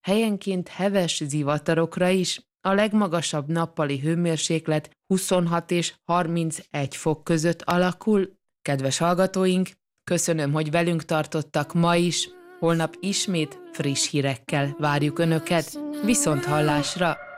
helyenként heves zivatarokra is. A legmagasabb nappali hőmérséklet 26 és 31 fok között alakul. Kedves hallgatóink, köszönöm, hogy velünk tartottak ma is. Holnap ismét friss hírekkel várjuk Önöket. Viszonthallásra!